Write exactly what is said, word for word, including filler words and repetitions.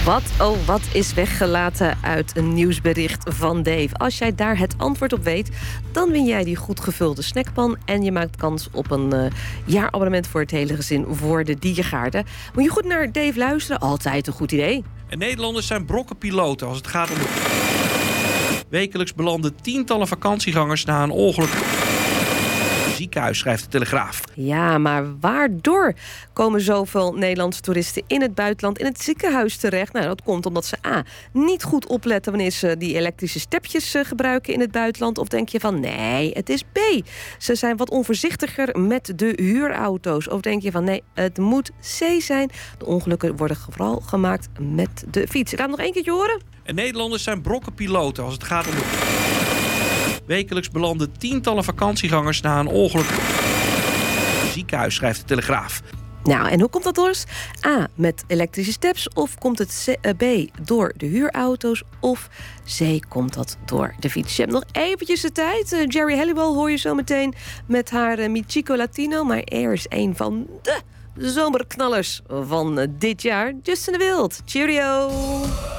Wat, oh, wat is weggelaten uit een nieuwsbericht van Dave? Als jij daar het antwoord op weet, dan win jij die goed gevulde snackpan en je maakt kans op een uh, jaarabonnement voor het hele gezin voor de Diergaarden. Moet je goed naar Dave luisteren? Altijd een goed idee. En Nederlanders zijn brokkenpiloten als het gaat om de... Wekelijks belanden tientallen vakantiegangers na een ongeluk. Ziekenhuis, schrijft de Telegraaf. Ja, maar waardoor komen zoveel Nederlandse toeristen in het buitenland in het ziekenhuis terecht? Nou, dat komt omdat ze a. niet goed opletten wanneer ze die elektrische stepjes uh, gebruiken in het buitenland. Of denk je van nee, het is b. Ze zijn wat onvoorzichtiger met de huurauto's. Of denk je van nee, het moet c zijn. De ongelukken worden vooral gemaakt met de fiets. Laat hem nog één keertje horen. En Nederlanders zijn brokkenpiloten als het gaat om de... Wekelijks belanden tientallen vakantiegangers na een ongeluk. Ziekenhuis, schrijft de Telegraaf. Nou, en hoe komt dat door? A, met elektrische steps. Of komt het C, B, door de huurauto's. Of C, komt dat door de fiets. Je hebt nog eventjes de tijd. Uh, Jerry Halliwell hoor je zo meteen met haar uh, Mi Chico Latino. Maar er is een van de zomerknallers van uh, dit jaar. Justin de Wild. Cheerio!